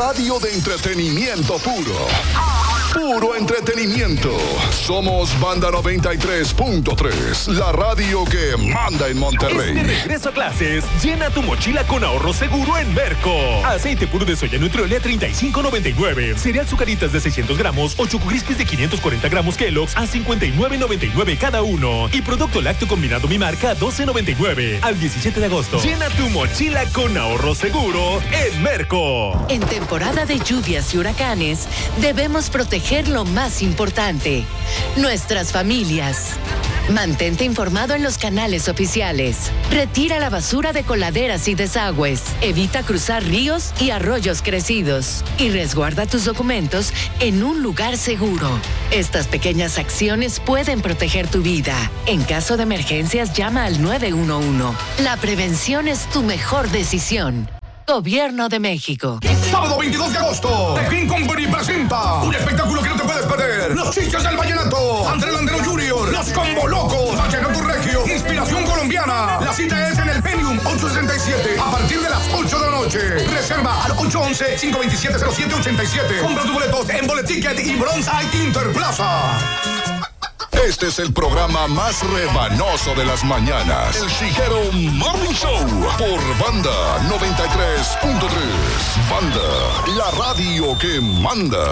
radio de entretenimiento puro. Puro entretenimiento. Somos Banda 93.3, la radio que manda en Monterrey. De regreso a clases, llena tu mochila con ahorro seguro en Merco. Aceite puro de soya Nutrioli a $35.99. Cereal Zucaritas de 600 gramos o Choco Crispies de 540 gramos Kellogg's a $59.99 cada uno. Y producto lácteo combinado Mi Marca a $12.99. Al 17 de agosto. Llena tu mochila con ahorro seguro en Merco. En temporada de lluvias y huracanes, debemos proteger lo más importante, nuestras familias. Mantente informado en los canales oficiales. Retira la basura de coladeras y desagües. Evita cruzar ríos y arroyos crecidos. Y resguarda tus documentos en un lugar seguro. Estas pequeñas acciones pueden proteger tu vida. En caso de emergencias, llama al 911. La prevención es tu mejor decisión. Gobierno de México. Sábado 22 de agosto, The King Company presenta un espectáculo que no te puedes perder. Los Chichos del Vallenato, André Landero Jr., Los Combo Locos, Vallenato Regio, Inspiración Colombiana. La cita es en el Penium 867 a partir de las 8 de la noche. Reserva al 811-527-0787. Compra tus boletos en Boleticket y Bronzite Interplaza. Este es el programa más rebanoso de las mañanas. El Chiguero Morning Show por Banda 93.3. Banda, la radio que manda.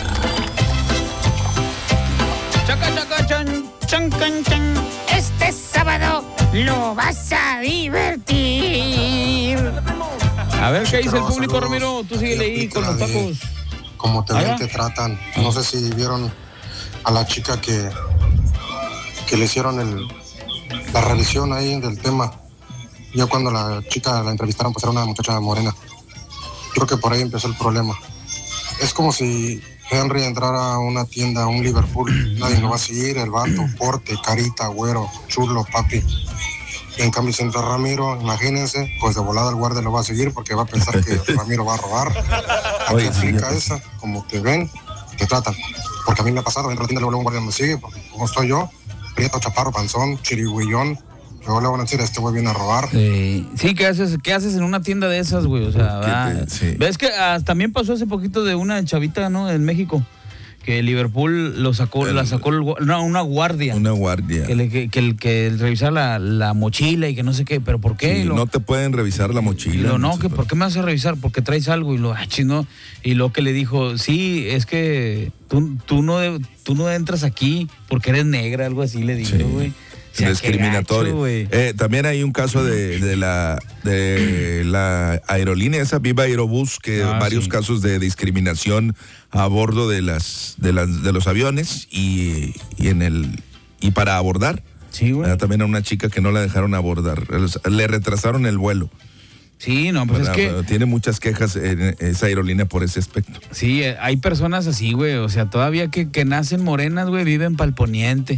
Este sábado lo vas a divertir. A ver, ¿qué dice el público, Ramiro? Tú síguele ahí con los tacos. Como te ven, te tratan. No sé si vieron a la chica que le hicieron la revisión ahí del tema. Yo cuando la chica la entrevistaron, pues era una muchacha morena. Creo que por ahí empezó el problema. Es como si Henry entrara a una tienda, a un Liverpool. Nadie lo va a seguir, el vato, porte, carita, güero, chulo, papi. Y en cambio si entra Ramiro, imagínense, pues de volada el guardia lo va a seguir porque va a pensar que Ramiro va a robar. ¿A qué explica esa? Como te ven, te tratan. Porque a mí me ha pasado, dentro de la tienda luego un guardia me sigue, porque como estoy yo, prieto, chaparro, panzón, chirigüillón. Luego le van a decir, este güey viene a robar. Sí, ¿qué haces en una tienda de esas, güey? O sea, sí. ¿Ves que también pasó hace poquito de una chavita, ¿no? En México, que Liverpool la sacó una guardia. Una guardia. Que revisara la mochila y que no sé qué, pero ¿por qué? Sí, no te pueden revisar la mochila. No, que ¿por qué me vas a revisar? Porque traes algo y chino. Y luego que le dijo, sí, es que tú no entras aquí porque eres negra, algo así le dijo, güey. Sí. Discriminatorio. También hay un caso de la aerolínea esa Viva Aerobús, que varios casos de discriminación a bordo de los aviones y para abordar. Sí, güey. También a una chica que no la dejaron abordar, le retrasaron el vuelo. Sí, no, pues es que tiene muchas quejas en esa aerolínea por ese aspecto. Sí, hay personas así, güey, o sea, todavía que nacen morenas, güey, viven pa'l poniente.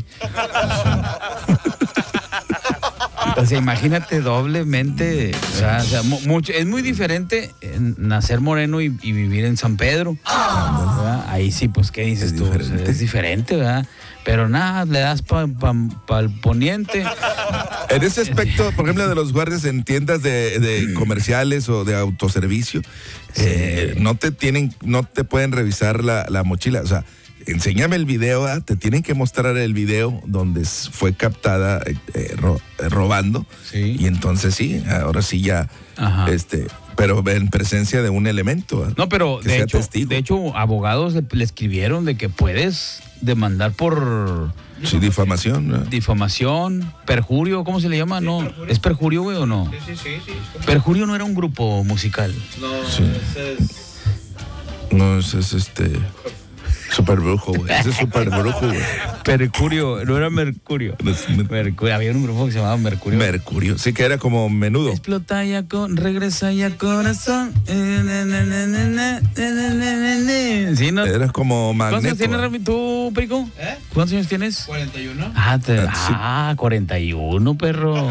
O sea, imagínate doblemente, o sea, es muy diferente nacer moreno y vivir en San Pedro. ¿Verdad? Ahí sí, pues, ¿qué dices tú? O sea, es diferente, ¿verdad? Pero nada, le das pa'l poniente. En ese aspecto, por ejemplo, de los guardias en tiendas de comerciales o de autoservicio, no te pueden revisar la mochila. O sea, enséñame el video, te tienen que mostrar el video donde fue captada robando. Sí. Y entonces sí, ahora sí ya, pero en presencia de un elemento. No, pero de hecho, abogados le escribieron de que puedes demandar por... Sí, difamación, ¿no? Difamación, perjurio, ¿cómo se le llama? No, ¿es perjurio, güey, o no? Sí. Perjurio no era un grupo musical. No, sí. No, ese es Super Brujo, güey. Ese es Super Brujo, güey. Mercurio, no era Mercurio. Mercurio. Había un grupo que se llamaba Mercurio. Mercurio, sí, que era como Menudo. Explota ya regresa ya corazón. Sí, ¿no? Eras como Magneto. ¿Cuántos años tienes, Rami, tú, Perico? ¿Cuántos años tienes? 41. 41, perro.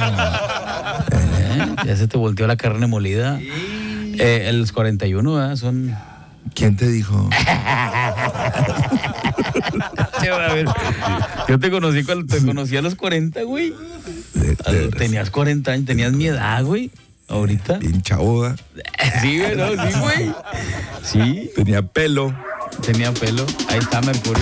Ya se te volteó la carne molida. Sí. Los 41, ¿verdad? Son... ¿Quién te dijo? A ver, yo te conocí cuando te conocí a los 40, güey. Tenías 40 años, tenías mi edad, güey. ¿Ahorita? Bien chavoda. Sí, güey, no, sí, güey. Sí. Tenía pelo. Ahí está Mercurio.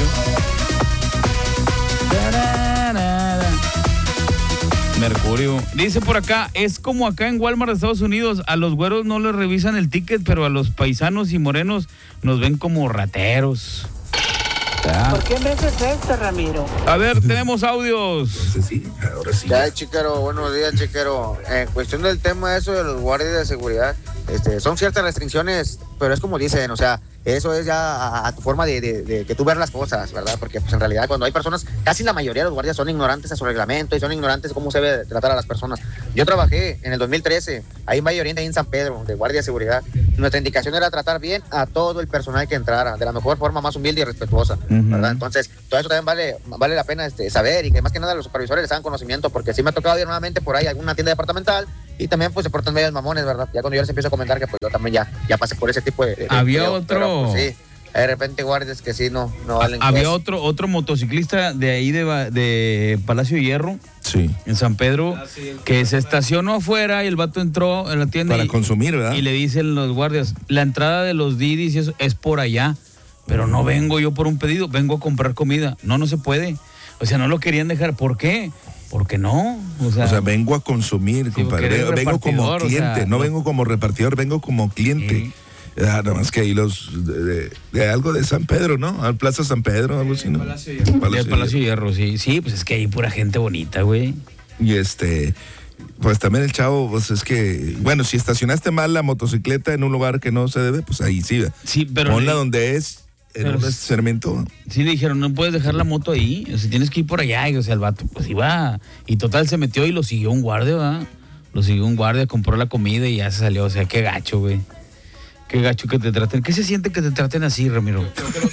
Mercurio. Dice por acá, es como acá en Walmart de Estados Unidos, a los güeros no les revisan el ticket, pero a los paisanos y morenos nos ven como rateros. ¿Por qué me haces esto, Ramiro? A ver, tenemos audios. Sí, ahora sí. Ya, Chiquero, buenos días, Chiquero. En cuestión del tema eso de los guardias de seguridad, son ciertas restricciones, pero es como dicen, o sea, eso es ya a tu forma de que tú ver las cosas, ¿verdad? Porque pues en realidad cuando hay personas, casi la mayoría de los guardias son ignorantes a su reglamento y son ignorantes de cómo se debe tratar a las personas. Yo trabajé en el 2013, ahí en Valle Oriente, ahí en San Pedro, de guardia de seguridad. Nuestra indicación era tratar bien a todo el personal que entrara, de la mejor forma, más humilde y respetuosa, ¿verdad? Entonces, todo eso también vale la pena saber, y que más que nada los supervisores les hagan conocimiento, porque sí me ha tocado ir nuevamente por ahí a alguna tienda departamental y también pues se portan medios mamones, ¿verdad? Ya cuando yo les empiezo a comentar que pues yo también ya pasé por ese tipo de había otro... Pero, pues, sí, de repente guardias que sí no valen. Había otro motociclista de ahí de Palacio de Hierro, sí, en San Pedro, que se estacionó afuera y el vato entró en la tienda para consumir, ¿verdad? Y le dicen los guardias, la entrada de los Didis y eso es por allá, pero no vengo yo por un pedido, vengo a comprar comida. No se puede. O sea, no lo querían dejar. ¿Por qué? Porque no. O sea, vengo a consumir, compadre. Vengo como cliente, o sea, no vengo como repartidor, vengo como cliente. Sí. Nada más que ahí los de algo de San Pedro, ¿no? Al Plaza San Pedro, algo así, ¿no? Palacio de Hierro, sí. Sí, pues es que hay pura gente bonita, güey. Y pues también el chavo, pues es que, bueno, si estacionaste mal la motocicleta en un lugar que no se debe, pues ahí sí. Sí, pero ponla donde es, en un estacionamiento. Sí, le dijeron, no puedes dejar la moto ahí, o sea, tienes que ir por allá. Y, o sea, el vato, pues iba, y total se metió y lo siguió un guardia, ¿verdad? Compró la comida y ya se salió. O sea, qué gacho, güey. Qué gacho que te traten. ¿Qué se siente que te traten así, Ramiro?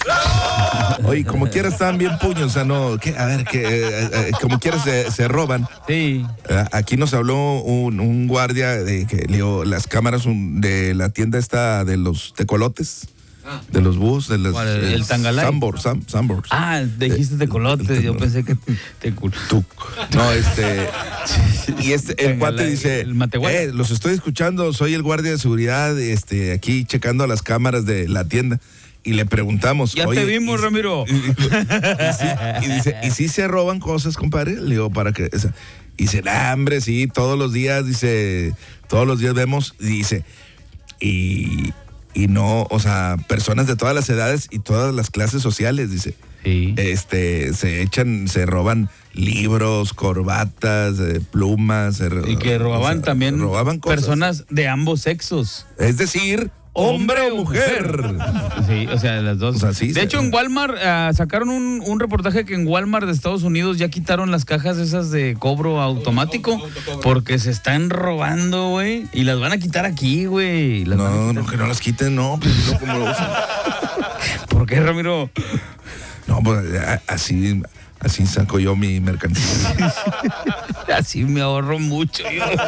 Oye, como quiera están bien puños, o sea, no, como quiera se roban. Sí. Aquí nos habló un guardia de que leo las cámaras de la tienda esta de los tecolotes. De los bus, de los... ¿El Tangalay? Sambors. Ah, dijiste tecolotes, yo pensé que No, y el cuate dice, los estoy escuchando, soy el guardia de seguridad, aquí checando las cámaras de la tienda. Y le preguntamos, ya te vimos, Ramiro. Y dice, ¿y si se roban cosas, compadre? Le digo, ¿para qué? Y dice, hombre, sí, todos los días vemos, dice, y no, o sea, personas de todas las edades y todas las clases sociales, dice. Sí. Se roban libros, corbatas, plumas. Y que robaban también cosas. Personas de ambos sexos. Es decir, hombre o mujer. Sí, o sea, las dos. O sea, sí, de hecho, en Walmart sacaron un reportaje que en Walmart de Estados Unidos ya quitaron las cajas esas de cobro automático porque se están robando, güey. Y las van a quitar aquí, güey. No, que no las quiten, no. Pues, no, ¿cómo lo usan? ¿Por qué, Ramiro? No, pues así saco yo mi mercancía. Así me ahorro mucho.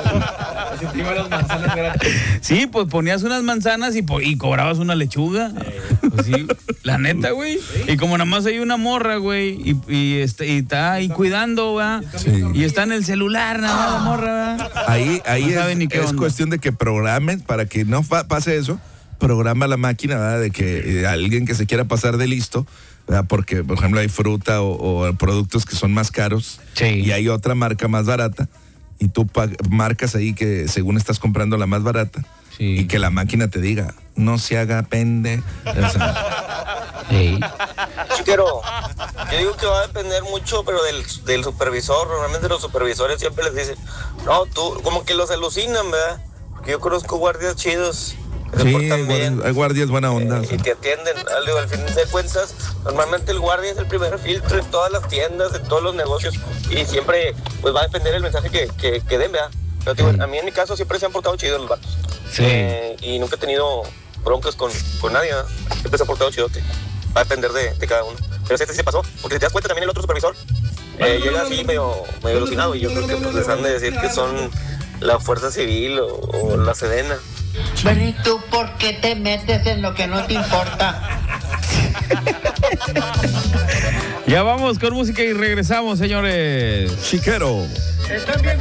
Sí, pues ponías unas manzanas y cobrabas una lechuga. Pues sí, la neta, güey. Y como nada más hay una morra, güey, y está ahí cuidando, güey. Sí. Y está en el celular, nada más la morra, güey. Ahí no es cuestión de que programes para que no pase eso. Programa la máquina, ¿verdad? De que alguien que se quiera pasar de listo, ¿verdad? Porque, por ejemplo, hay fruta o productos que son más caros, sí, y hay otra marca más barata y tú marcas ahí que según estás comprando la más barata, sí, y que la máquina te diga, no se haga pende. O sea, sí. Chiquero, yo digo que va a depender mucho, pero del supervisor. Normalmente los supervisores siempre les dicen, no, tú, como que los alucinan, ¿verdad? Porque yo conozco guardias chidos. Sí, hay guardias buena onda. Y te atienden. Al fin de cuentas, normalmente el guardia es el primer filtro en todas las tiendas, en todos los negocios. Y siempre pues va a depender el mensaje que den, ¿verdad? Pero digo, a mí en mi caso siempre se han portado chidos los vatos. Sí. Y nunca he tenido broncas con nadie, ¿verdad? Siempre se ha portado chidote. Va a depender de cada uno. Pero sí se pasó, porque si te das cuenta también el otro supervisor llega así medio alucinado, y yo creo que pues, les han de decir que son la Fuerza Civil o la Sedena. Pero ¿y tú por qué te metes en lo que no te importa? Ya vamos con música y regresamos, señores. Chiquero. Están bien